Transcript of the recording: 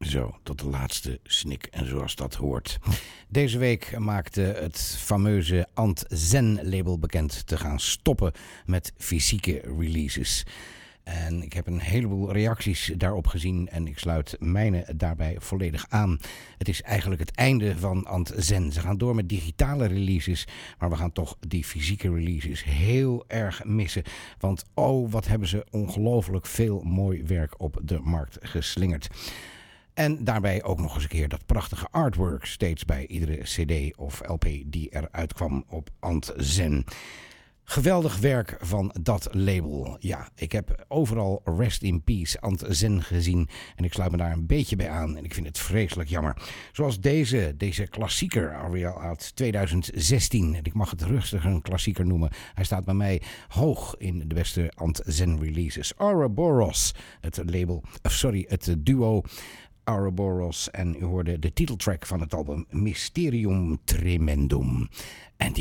Zo, tot de laatste snik en zoals dat hoort. Deze week maakte het fameuze Ant Zen label bekend te gaan stoppen met fysieke releases. En ik heb een heleboel reacties daarop gezien en ik sluit mijne daarbij volledig aan. Het is eigenlijk het einde van Ant Zen. Ze gaan door met digitale releases, maar we gaan toch die fysieke releases heel erg missen. Want wat hebben ze ongelooflijk veel mooi werk op de markt geslingerd. En daarbij ook nog eens een keer dat prachtige artwork steeds bij iedere cd of LP die eruit kwam op Ant Zen. Geweldig werk van dat label. Ja, ik heb overal Rest in Peace Ant Zen gezien en ik sluit me daar een beetje bij aan en ik vind het vreselijk jammer. Zoals deze klassieker alweer uit 2016. En ik mag het rustig een klassieker noemen. Hij staat bij mij hoog in de beste Ant Zen releases. Ouroboros, het duo Ouroboros, en u hoorde de titeltrack van het album Mysterium Tremendum. En